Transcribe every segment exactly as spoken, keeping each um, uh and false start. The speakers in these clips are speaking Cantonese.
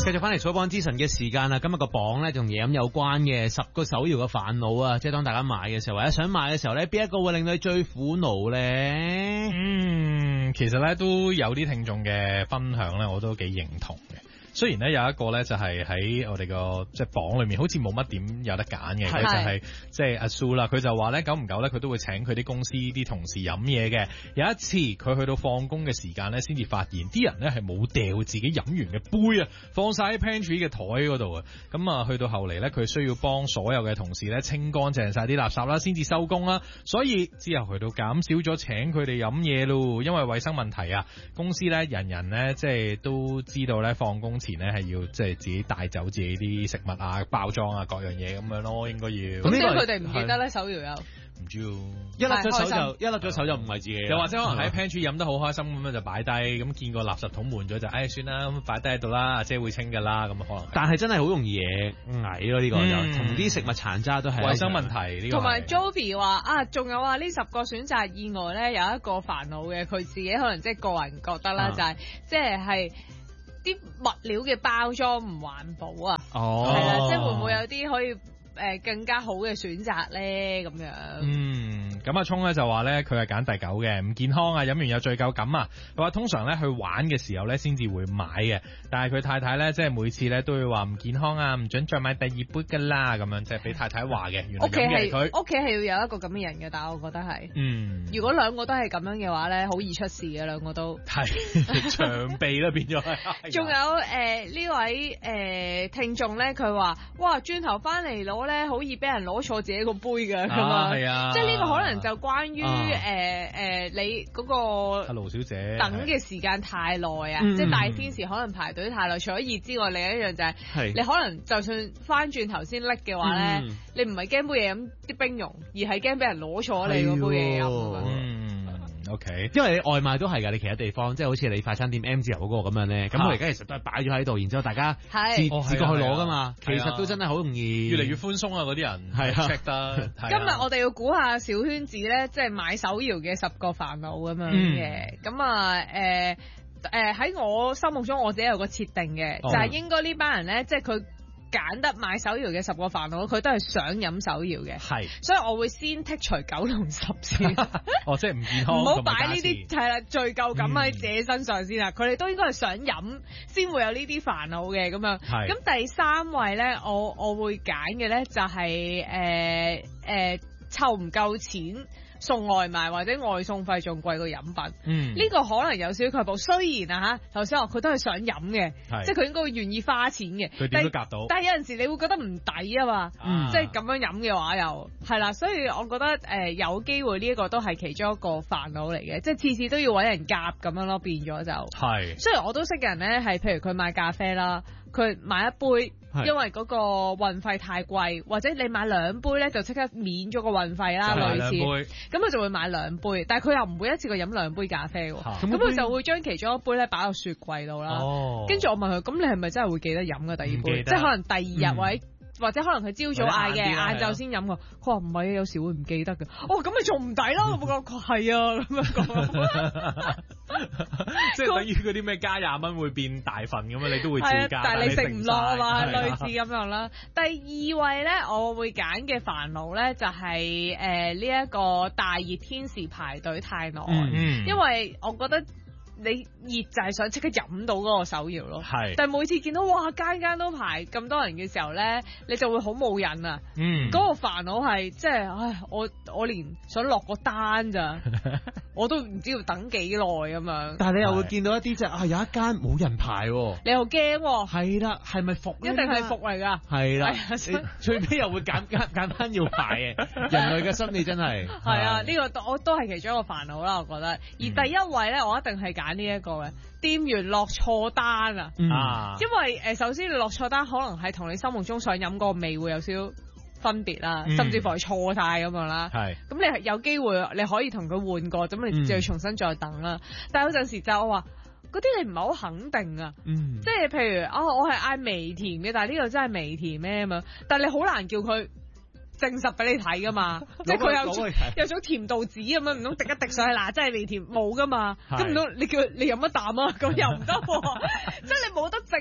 繼續翻嚟草榜之神嘅時間啦，今日個榜咧同嘢飲有關嘅十個手搖嘅煩惱啊，即係當大家買嘅時候或者想買嘅時候咧，邊一個會令你最苦惱咧？ 嗯，其實咧都有啲聽眾嘅分享咧，我都幾認同嘅。雖然咧有一個咧就係喺我哋個即係榜裏面好似冇乜點有得揀嘅，佢就係即係阿蘇啦，佢就話咧久唔久咧佢都會請佢啲公司啲同事飲嘢嘅。有一次佢去到放工嘅時間咧，先至發現啲人咧係冇掉自己飲完嘅杯啊，放晒喺 pantry 嘅台嗰度啊。咁啊去到後嚟咧，佢需要幫所有嘅同事咧清乾淨晒啲垃圾啦，先至收工啦。所以之後去到減少咗請佢哋飲嘢咯，因為衛生問題啊。公司咧人人咧即係都知道咧放工前咧係要即係自己帶走自己啲食物啊、包裝啊各樣嘢咁樣咯，應該要。 咁點解佢哋唔記得咧？手搖有唔知喎， 一甩咗手就一甩咗手就唔係自己， 又或者可能喺 pantry 飲得好開心咁樣就擺低，咁見個垃圾桶滿咗就唉算啦，咁擺低喺度啦，阿姐會清㗎啦，咁可能。 但係真係好容易嘢蟻咯，呢個就同啲食物殘渣都係衞生問題呢個。 同埋 Joby 話啊，仲有話呢十個選擇以外咧，有一個煩惱嘅，佢自己可能即係個人覺得啦，就係即係係。啲物料嘅包裝唔環保啊， 哦， 係啦，即係會唔會有啲可以誒、呃、更加好嘅選擇咧？咁樣， 嗯，咁阿聰咧就話咧佢係揀第九嘅，唔健康啊，飲完有罪疚感啊。佢話通常咧去玩嘅時候咧先至會買嘅，但係佢太太咧即係每次咧都會話唔健康啊，唔準再買第二杯噶啦，咁樣即係俾太太話嘅。原來咁嘅佢屋企係要有一個咁嘅人嘅，但係我覺得係， 嗯， 如果兩個都係咁樣嘅話咧，好易出事嘅，兩個都係長臂啦變咗。 仲有誒呢、呃、位誒、呃、聽眾咧，佢話哇轉頭翻嚟攞咧，好易俾人攞錯自己個杯㗎咁啊，係啊，即係呢個可能就關於誒誒你嗰個阿盧小姐等嘅時間太耐啊，嗯、即係大天時可能排隊太耐。除咗熱之外，另一樣就係、是、你可能就算翻轉頭先拎嘅話咧，嗯、你唔係驚杯嘢飲啲冰溶，而係驚俾人攞錯你嗰杯嘢飲。 O K， 因為你外賣都係㗎，你其他地方即係好似你快餐店 M 字頭嗰個咁樣咧，咁佢而家其實都係擺咗喺度，然之後大家自自覺去攞㗎嘛，其實都真係好容易， 越嚟越寬鬆啊！嗰啲人係 check 得。 今日我哋要估下小圈子咧，即係買手搖嘅十個煩惱咁樣嘅，咁啊誒誒喺我心目中我自己有個設定嘅，就係應該呢班人咧，即係佢。揀得買手搖嘅十個煩惱，佢都係想飲手搖嘅，係，所以我會先剔除九同十先。 哦，即係唔健康， 唔好擺呢啲係啦，罪疚感喺自己身上先啦。佢哋、嗯、都應該係想飲，先會有呢啲煩惱嘅咁樣。係。咁第三位咧，我我會揀嘅咧就係誒誒湊唔夠錢。送外賣或者外送費仲貴過飲品，嗯，呢個可能有少少卻步。雖然啊嚇，頭先話佢都係想飲嘅，即係佢應該會願意花錢嘅。 佢點都夾到。 但係有陣時你會覺得唔抵啊嘛，嗯、即係咁樣飲嘅話又係啦，所以我覺得誒、呃、有機會呢一個都係其中一個煩惱嚟嘅，即係次次都要揾人夾咁樣咯，變咗就係。雖然我都識嘅人咧，係譬如佢買咖啡啦，佢買一杯。因為嗰個運費太貴，或者你買兩杯咧就即刻免咗個運費啦，類似，咁佢就會買兩杯，但係佢又唔會一次過飲兩杯咖啡喎，咁佢、啊、就會將其中一杯咧擺喺雪櫃度啦。跟住、哦、我問佢，咁你係咪真係會記得飲嘅第二杯？即係可能第二日或者。嗯或者可能佢朝早嗌嘅，晏晝先飲㗎。佢話唔係啊，有時會唔記得嘅。哦，咁咪仲唔抵咯？我講係啊，咁樣講。 即係等於嗰啲咩加廿蚊會變大份咁樣，你都會照加。 但係你食唔落啊嘛，類似咁樣啦。第二位咧，我會揀嘅煩惱咧，就係誒呢一個大熱天時排隊太耐，嗯、因為我覺得。你熱就係想即刻飲到嗰個手搖咯，係。但係每次見到哇間間都排咁多人嘅時候咧，你就會好冇癮啊。嗯。嗰個煩惱係即係，唉，我我連想落個單咋，我都唔知要等幾耐咁樣。 但係你又會見到一啲就啊有一間冇人排，你又驚喎。 係啦，係咪伏？ 一定係伏嚟㗎。係啦。你最尾又會揀揀揀翻要排嘅，人類嘅心理真係。 係啊，呢個我都係其中一個煩惱啦，我覺得。而第一位咧，我一定係揀呢一個嘅，店員落錯單啊！嗯、因為誒、呃，首先你落錯單，可能係同你心目中想飲個味會有少少分別啦，嗯、甚至乎係錯晒咁樣啦。係咁，你係有機會你可以同佢換過，咁你就要重新再等啦。嗯、但係有陣時就我話嗰啲你唔係好肯定啊，嗯、即係譬如啊、哦，我係嗌微甜嘅，但係呢個真係微甜咩咁樣？但係你好難叫佢。證實俾你睇噶嘛，即係佢有有種甜度紙咁樣，唔通滴一滴上去嗱，真係微甜冇噶嘛，咁唔通你叫你飲一啖啊，咁又唔得，即係你冇得證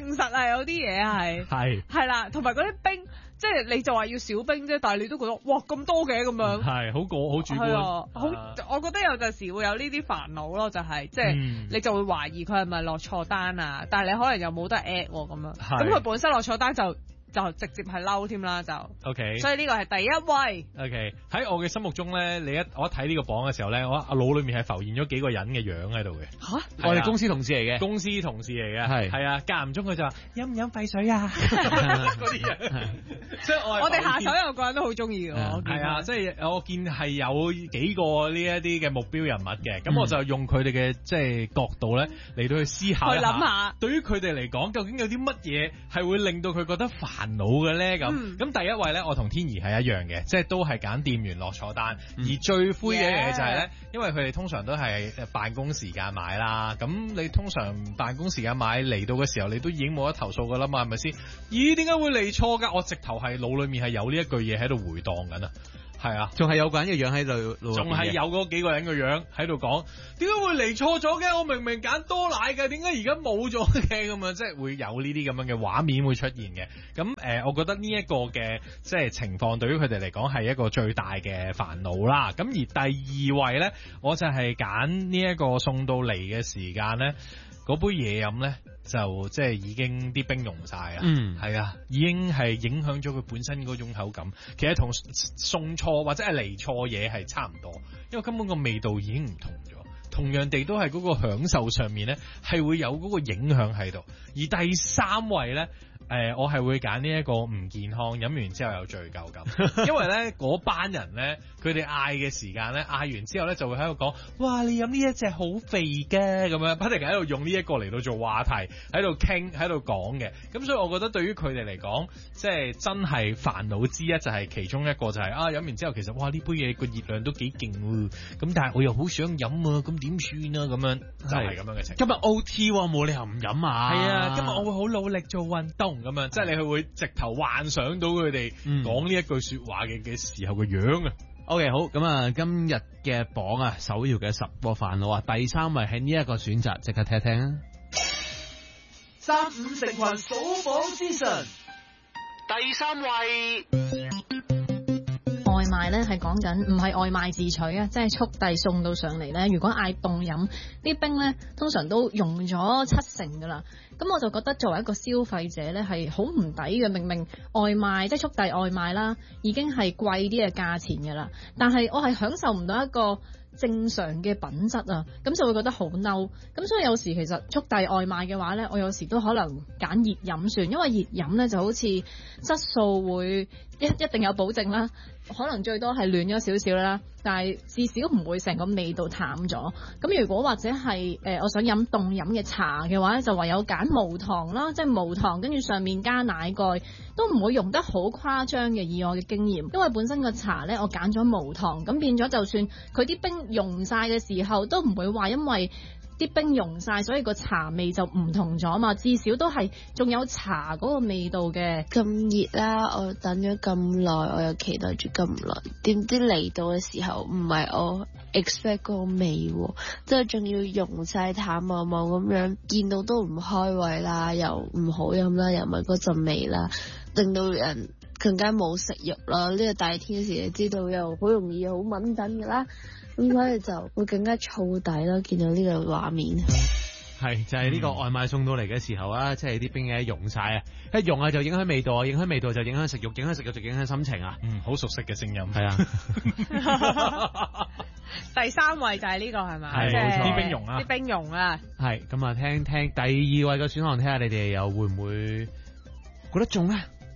證實係有啲嘢係係係啦，同埋嗰啲冰。即係你就話要少冰啫，但係你都覺得哇咁多嘅咁樣， 係好過好主觀， 啊、好，我覺得有陣時會有呢啲煩惱咯，就係、是、即係、嗯、你就會懷疑佢係咪落錯單啊，但係你可能又冇得 at 咁樣，咁佢本身落錯單就。就直接係嬲添啦，就 OK， 所以呢個係第一位。 OK，喺我嘅心目中咧，你一我一睇呢個榜嘅時候咧，我腦裏面係浮現咗幾個人嘅樣喺度嘅。 嚇、啊，我哋公司同事嚟嘅， 公司同事嚟嘅，係係啊，間唔中佢就話飲唔飲廢水啊嗰啲人，即係我我哋下手有個人都好中意嘅， 係啊，即係我見係有幾個呢一啲嘅目標人物嘅，咁、嗯、我就用佢哋嘅即係角度咧嚟到去思考一下，去諗下，對於佢哋嚟講，究竟有啲乜嘢係會令到佢覺得煩煩惱嘅咧咁，咁、嗯、第一位咧，我同天怡係一樣嘅，即係都係揀店員落錯單，嗯、而最灰嘅一樣嘢就係咧，因為佢哋通常都係辦公時間買啦，咁你通常辦公時間買嚟到嘅時候，你都已經冇得投訴噶啦嘛，係咪先？咦，點解會嚟錯噶？我直頭係腦裏面係有呢一句嘢喺度回蕩緊啊！係啊，仲係有個人嘅樣喺度，仲係有嗰幾個人嘅樣喺度講，點解會嚟錯咗嘅？我明明揀多奶嘅，點解而家冇咗嘅？咁樣即係會有呢啲咁樣嘅畫面會出現嘅。咁誒、呃，我覺得呢一個嘅即係情況對於佢哋嚟講係一個最大嘅煩惱啦。咁而第二位咧，我就係揀呢一個送到嚟嘅時間咧，嗰杯嘢飲咧。就即係已經啲冰溶晒啊，嗯，係啊，已經係影響咗佢本身嗰種口感。其實同送錯或者係嚟錯嘢係差唔多，因為根本個味道已經唔同咗。同樣地都係嗰個享受上面咧，係會有嗰個影響喺度。而第三位咧。誒、呃，我係會揀呢一個唔健康，飲完之後有罪疚感，因為咧嗰班人咧，佢哋嗌嘅時間咧，嗌完之後咧就會喺度講，哇，你飲呢一隻好肥嘅，咁樣不停喺度用呢一個嚟到做話題，喺度傾，喺度講嘅。咁所以我覺得對於佢哋嚟講，即係真係煩惱之一，就係其中一個就係、是、啊，飲完之後其實哇呢杯嘢個熱量都幾勁喎，咁但係我又好想飲啊，咁點算啊？咁樣就係、是、咁樣嘅情況。今日 O T 冇理由唔飲啊！係啊，今日我會好努力做運動。咁樣，即係你係會直頭幻想到佢哋講呢一句說話嘅嘅時候嘅樣啊。OK， 好，咁啊，今日嘅榜啊，首要嘅十個煩惱啊，第三位係呢一個選擇，即刻聽一聽啊。 三五成群數榜之神，第三位。 外賣咧係講緊唔係外賣自取啊，即係速遞送到上嚟咧。如果嗌凍飲，啲冰咧通常都溶咗七成噶啦。咁我就覺得作為一個消費者咧係好唔抵嘅。明明外賣即係速遞外賣啦，已經係貴啲嘅價錢噶啦，但係我係享受唔到一個正常嘅品質啊，咁就會覺得好嬲。咁所以有時其實速遞外賣嘅話咧，我有時都可能揀熱飲算，因為熱飲咧就好似質素會一一定有保證啦，可能最多係暖咗少少啦，但係至少唔會成個味道淡咗。咁如果或者係誒、呃、我想飲凍飲嘅茶嘅話咧，就唯有揀無糖啦，即係無糖跟住上面加奶蓋，都唔會溶得好誇張嘅。以我嘅經驗，因為本身個茶咧我揀咗無糖，咁變咗就算佢啲冰溶晒嘅時候，都唔會話因為啲冰溶晒，所以個茶味就唔同咗嘛。至少都係仲有茶嗰個味道嘅。 咁熱啦，我等咗咁耐，我又期待住咁耐，點知嚟到嘅時候唔係我 expect 嗰個味，即係仲要溶晒淡茂茂咁樣，見到都唔開胃啦，又唔好飲啦，又唔係嗰陣味啦，令到人更加冇食慾啦。呢個大天時，你知道又好容易好敏感㗎啦。咁所以就會更加燥底咯，見到呢個畫面。 係就係、是、呢個外賣送到嚟嘅時候啊，即係啲冰嘢溶晒啊，一溶啊就影響味道啊，影響味道就影響食慾，影響食慾就影響心情啊。 嗯，好熟悉嘅聲音。係啊。 第三位就係呢、這個係咪？ 係冇錯。 啲冰溶啊， 啲冰溶啊。 係咁啊，聽聽第二位嘅選項，睇下你哋又會唔會覺得中咧？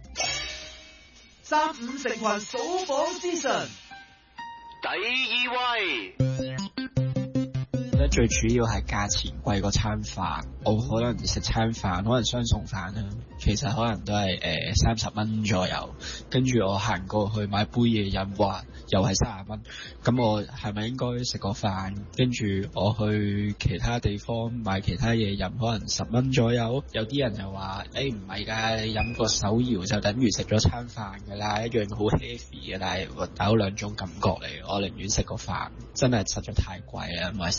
三五成群數榜之神。第二位， 覺得最主要係價錢貴過餐飯。我可能食餐飯，可能雙餸飯啦，其實可能都係誒三十蚊左右。跟住我行過去買杯嘢飲，哇，又係三十蚊。咁我係咪應該食個飯？跟住我去其他地方買其他嘢飲，可能十蚊左右。有啲人又話：誒唔係㗎，你飲個手搖就等於食咗餐飯㗎啦，一樣好 heavy 嘅。但係我有兩種感覺嚟，我寧願食個飯，真係實在太貴啦，買手搖。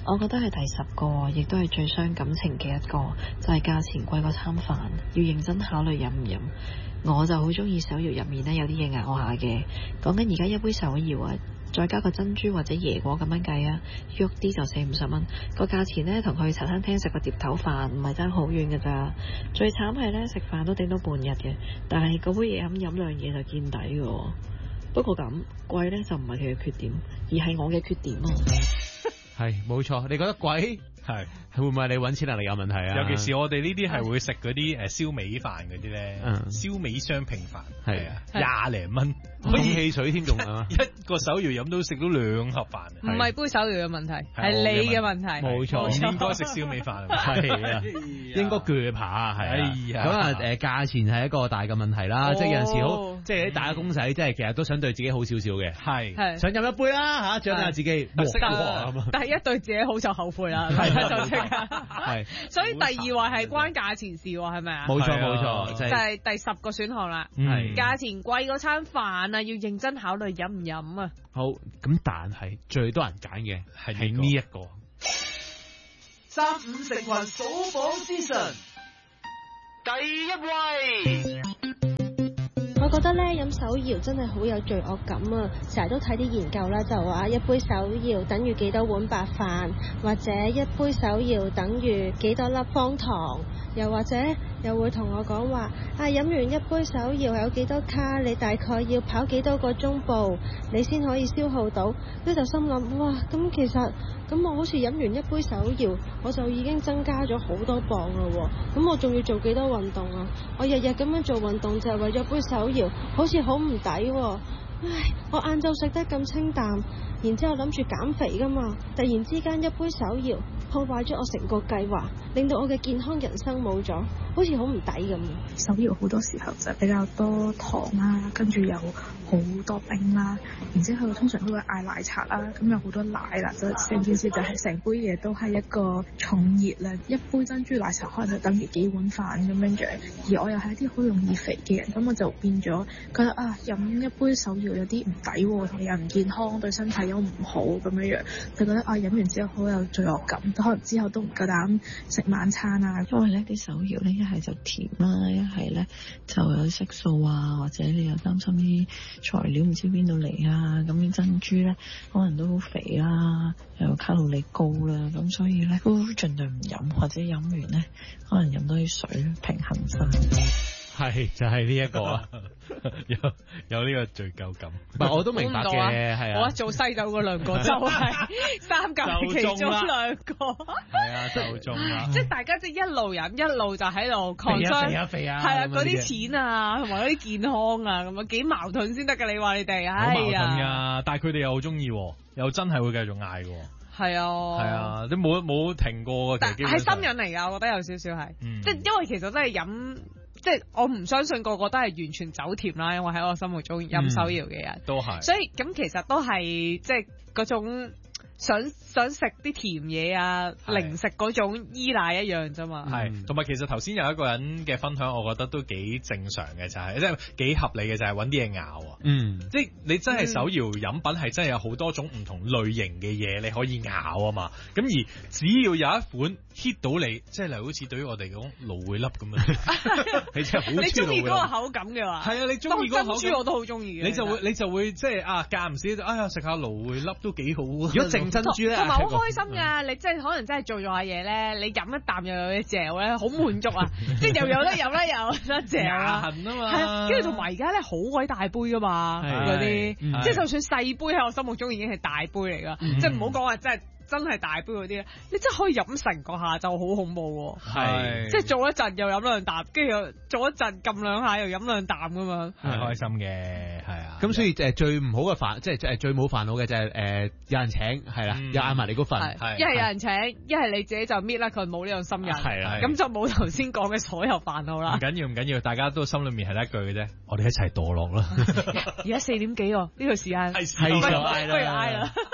我覺得係第十個，亦都係最傷感情嘅一個，就係價錢貴過餐飯，要認真考慮飲唔飲。我就好中意手搖入面呢，有啲嘢咬下嘅。講緊而家一杯手搖啊，再加個珍珠或者椰果咁樣計啊，喐啲就四五十蚊。個價錢呢，同去茶餐廳食個碟頭飯唔係爭好遠㗎咋。最慘係呢，食飯都頂到半日嘅，但係嗰杯嘢飲飲兩嘢就見底嘅。不過咁貴呢，就唔係佢嘅缺點，而係我嘅缺點啊。 係冇錯，你覺得貴？係會唔會係你揾錢能力有問題啊？ 尤其是我哋呢啲係會食嗰啲誒燒味飯嗰啲咧，燒味雙拼飯係啊，廿零蚊， 可以汽水添仲啊！ 一個手搖飲都食到兩盒飯， 唔係杯手搖嘅問題，係你嘅問題。 冇錯， 唔應該食燒味飯， 係啊，應該鋸扒係啊。咁啊誒，價錢係一個大嘅問題啦，即係有陣時好，即係啲打工仔，即係其實都想對自己好少少嘅，係想飲一杯啦嚇，獎下自己。 但係一對自己好就後悔啦。就即係，所以第二位係關價錢事喎，係咪啊？ 冇錯冇錯， 就係第十個選項啦。係價錢貴嗰餐飯啊，要認真考慮飲唔飲啊。 好，咁但係最多人揀嘅係呢一個。 三五成群數榜資訊，第一位。 我覺得咧飲手搖真係好有罪惡感啊！成日都睇啲研究啦，就話一杯手搖等於幾多碗白飯，或者一杯手搖等於幾多粒方糖，又或者又會同我講話啊，飲完一杯手搖有幾多卡，你大概要跑幾多個鐘步，你先可以消耗到。跟住就心諗哇，咁其實咁我好似飲完一杯手搖，我就已經增加咗好多磅啦喎，咁我仲要做幾多運動啊？我日日咁樣做運動就係為咗杯手搖，好似好唔抵喎。唉，我晏晝食得咁清淡，然之後諗住減肥噶嘛，突然之間一杯手搖破壞咗我成個計劃，令到我嘅健康人生冇咗，好似好唔抵咁。 手搖好多時候就比較多糖啦，跟住有好多冰啦，然之後通常都會嗌奶茶啦，咁有好多奶啦，就成件事就係成杯嘢都係一個重熱啦。一杯珍珠奶茶可能就等於幾碗飯咁樣樣，而我又係一啲好容易肥嘅人，咁我就變咗覺得啊，飲一杯手搖有啲唔抵喎，同又唔健康，對身體又唔好咁樣樣，就覺得啊飲完之後好有罪惡感，可能之後都唔夠膽食晚餐啊。 因為呢啲手搖呢，一係就甜啦，一係咧就有啲色素啊，或者你又擔心啲材料唔知邊度嚟啊，咁啲珍珠咧可能都好肥啦，又卡路里高啦，咁所以咧都盡量唔飲，或者飲完咧可能飲多啲水平衡身。 係就係呢一個啊， 有有呢個罪疚感。 唔係我都明白嘅，係啊。 我一做西酒嗰兩個就係三甲其中兩個。 係啊，就中啦。 即係大家即係一路飲一路就喺度抗傷， 肥啊肥啊， 係啊，嗰啲錢啊同埋嗰啲健康啊咁啊幾矛盾先得㗎。你話你哋， 好矛盾㗎，但係佢哋又好中意，又真係會繼續嗌㗎。 係啊， 係啊，你冇冇停過。 但係心癮嚟㗎，我覺得有少少係，即係因為其實真係飲。即係我唔相信個個都係完全走甜啦，因為喺我心目中飲手搖嘅人、嗯、都係，所以咁其實都係即係嗰種想想食啲甜嘢啊，零食嗰種依賴一樣啫嘛。 係，同埋其實頭先有一個人嘅分享，我覺得都幾正常嘅，就係即係幾合理嘅，就係揾啲嘢咬啊。嗯，即係你真係手搖飲品係真係有好多種唔同類型嘅嘢你可以咬啊嘛。咁而只要有一款 hit 到你，即係例如好似對於我哋講蘆薈粒咁樣，你真係好中意。你中意嗰個口感嘅話，係啊，你中意嗰個口感，珍珠我都好中意嘅。你就會你就會即係啊間唔時，哎呀食下蘆薈粒都幾好啊。如果淨珍珠咧，同埋好開心㗎！你即係可能真係做咗下嘢咧，你飲一啖又有嘢嚼咧，好滿足啊！即係又有得飲咧，又有得嚼啊！痕啊嘛，係跟住同埋而家咧好鬼大杯㗎嘛，嗰啲即係就算細杯喺我心目中已經係大杯嚟㗎，即係唔好講話真係。真係大杯嗰啲咧，你真係可以飲成個下晝，好恐怖喎！係，即係做一陣又飲兩啖，跟住又做一陣撳兩下又飲兩啖㗎嘛，係開心嘅，係啊。咁所以誒最唔好嘅煩，即係誒最冇煩惱嘅就係誒有人請係啦，又嗌埋你嗰份，一係有人請，一係你自己就搣甩佢，冇呢種心癮，係啦，咁就冇頭先講嘅所有煩惱啦。唔緊要唔緊要，大家都心裏面係得一句嘅啫，我哋一齊墮落啦。而家四點幾喎，呢個時間係係就嗌啦，不如嗌啦。